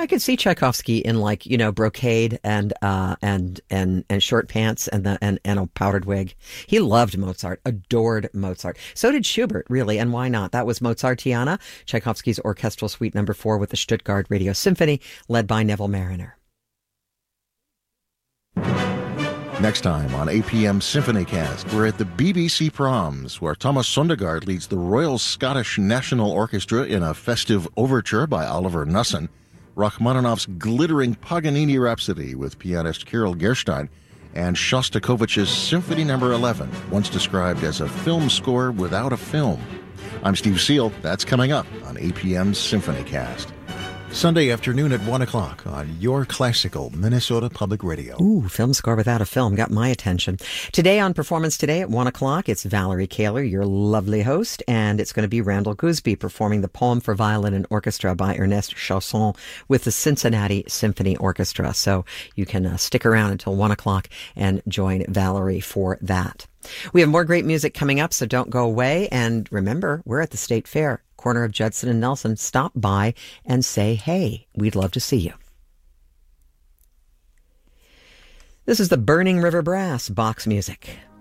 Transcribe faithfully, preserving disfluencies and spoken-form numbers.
I could see Tchaikovsky in like, you know, brocade and uh, and and and short pants and the and, and a powdered wig. He loved Mozart, adored Mozart. So did Schubert, really, and why not? That was Mozartiana, Tchaikovsky's Orchestral Suite Number Four with the Stuttgart Radio Symphony, led by Neville Marriner. Next time on A P M Symphonycast, we're at the B B C Proms, where Thomas Sondergaard leads the Royal Scottish National Orchestra in a festive overture by Oliver Nussin, Rachmaninoff's glittering Paganini Rhapsody with pianist Kirill Gerstein, and Shostakovich's Symphony Number eleven, once described as a film score without a film. I'm Steve Seal. That's coming up on A P M Symphonycast. Sunday afternoon at one o'clock on your classical Minnesota Public Radio. Ooh, film score without a film got my attention. Today on Performance Today at one o'clock, it's Valerie Kaler, your lovely host, and it's going to be Randall Gooseby performing the Poem for Violin and Orchestra by Ernest Chausson with the Cincinnati Symphony Orchestra. So you can uh, stick around until one o'clock and join Valerie for that. We have more great music coming up, so don't go away. And remember, we're at the State Fair, corner of Judson and Nelson. Stop by and say hey. We'd love to see you. This is the Burning River Brass, Bach's music.